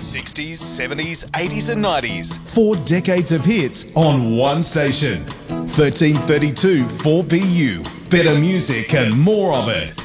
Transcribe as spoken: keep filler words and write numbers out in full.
sixties, seventies, eighties and nineties. Four decades of hits on one station. thirteen thirty-two four B U. Better music and more of it.